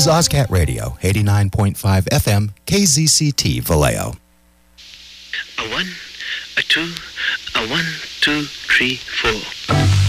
is OzCat Radio, 89.5 FM, KZCT, Vallejo. A 1, a 2, a 1, 2, 3, 4.